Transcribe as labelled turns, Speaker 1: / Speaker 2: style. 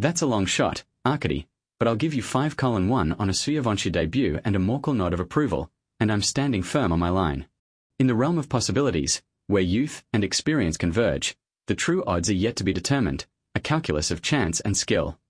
Speaker 1: That's a long shot, Arkady, but I'll give you 5:1 on a Suyavonshi debut and a Morkel nod of approval, and I'm standing firm on my line. In the realm of possibilities, where youth and experience converge, the true odds are yet to be determined, a calculus of chance and skill.